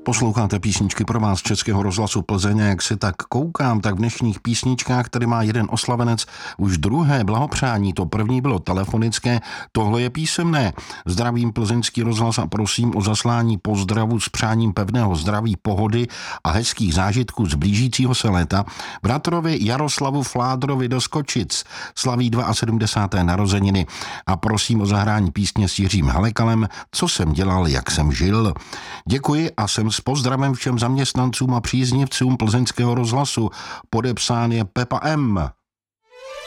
Posloucháte písničky pro vás z Českého rozhlasu Plzeň. Jak si tak koukám, tak v dnešních písničkách tady má jeden oslavenec už druhé blahopřání. To první bylo telefonické, tohle je písemné. Zdravím Plzeňský rozhlas a prosím o zaslání pozdravu s přáním pevného zdraví, pohody a hezkých zážitků z blížícího se léta bratrovi Jaroslavu Fládrovi do Skočic. Slaví 72. narozeniny a prosím o zahrání písně s Jiřím Halekalem Co jsem dělal, jak jsem žil. Děkuji a jsem s pozdravem všem zaměstnancům a příznivcům Plzeňského rozhlasu. Podepsán je Pepa M.